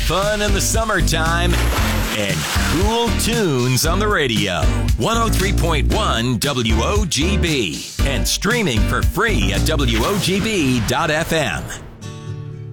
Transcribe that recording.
fun in the summertime and cool tunes on the radio. 103.1 WOGB and streaming for free at WOGB.FM.